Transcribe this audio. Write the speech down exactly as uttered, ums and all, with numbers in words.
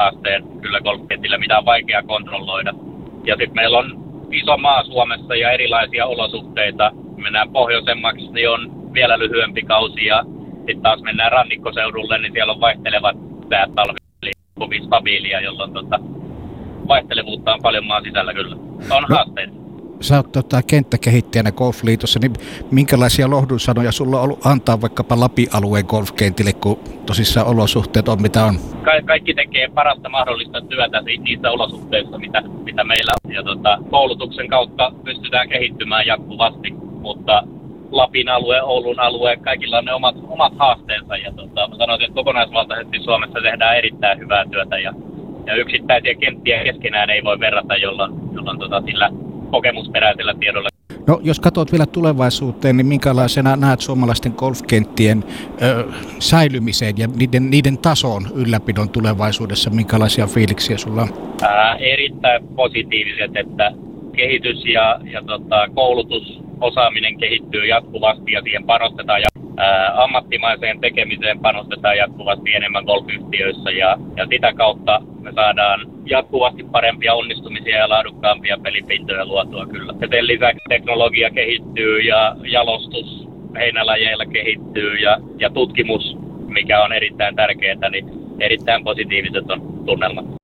haasteen kyllä golfkentillä, mitä on vaikea kontrolloida. Ja sitten meillä on iso maa Suomessa ja erilaisia olosuhteita. Mennään pohjoisemmaksi, niin on vielä lyhyempi kausi ja sitten taas mennään rannikkoseudulle, niin siellä on vaihtelevat säät talvella kovin stabiilia, jolloin tota, vaihtelevuutta on paljon maan sisällä kyllä. On no, haasteita. Sä oot tota, kenttäkehittäjänä Golfliitossa, niin minkälaisia lohdunsanoja sulla on ollut antaa vaikkapa Lapin-alueen golfkentille, kun tosissaan olosuhteet on mitä on? Ka- kaikki tekee parasta mahdollista työtä niissä olosuhteissa, mitä, mitä meillä on. Ja tota, koulutuksen kautta pystytään kehittymään jatkuvasti, mutta Lapin alue, Oulun alue, kaikilla on ne omat, omat haasteensa. Ja tota, mä sanoisin, että kokonaisvaltaisesti Suomessa tehdään erittäin hyvää työtä ja, ja yksittäisiä kenttiä keskenään ei voi verrata, jolloin, jolloin tota, sillä kokemusperäisellä tiedolla. No, jos katsot vielä tulevaisuuteen, niin minkälaisena näet suomalaisten golfkenttien ö, säilymiseen ja niiden, niiden tason ylläpidon tulevaisuudessa? Minkälaisia fiiliksiä sulla on? Ää, erittäin positiiviset, että kehitys ja, ja tota, koulutusosaaminen kehittyy jatkuvasti ja siihen panostetaan. Ja, ää, ammattimaiseen tekemiseen panostetaan jatkuvasti enemmän golfyhtiöissä ja, ja sitä kautta me saadaan jatkuvasti parempia onnistumisia ja laadukkaampia pelipintoja luotua kyllä. Ja sen lisäksi teknologia kehittyy ja jalostus heinälajeilla kehittyy ja, ja tutkimus, mikä on erittäin tärkeää, niin erittäin positiiviset on tunnelmat.